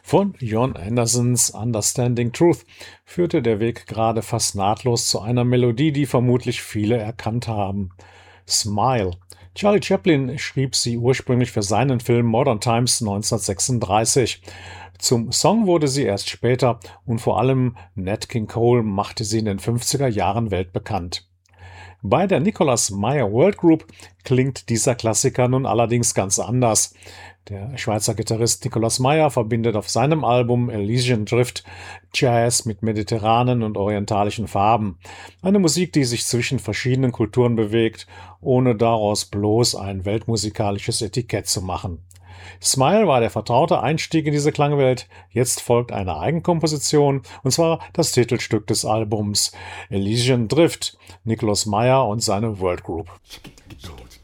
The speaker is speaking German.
Von Jon Andersons Understanding Truth führte der Weg gerade fast nahtlos zu einer Melodie, die vermutlich viele erkannt haben. Smile. Charlie Chaplin schrieb sie ursprünglich für seinen Film Modern Times 1936. Zum Song wurde sie erst später und vor allem Nat King Cole machte sie in den 50er Jahren weltbekannt. Bei der Nicholas Meyer World Group klingt dieser Klassiker nun allerdings ganz anders. Der Schweizer Gitarrist Nicolas Meyer verbindet auf seinem Album Elysian Drift Jazz mit mediterranen und orientalischen Farben. Eine Musik, die sich zwischen verschiedenen Kulturen bewegt, ohne daraus bloß ein weltmusikalisches Etikett zu machen. Smile war der vertraute Einstieg in diese Klangwelt. Jetzt folgt eine Eigenkomposition, und zwar das Titelstück des Albums Elysian Drift, Nicolas Meyer und seine World Group.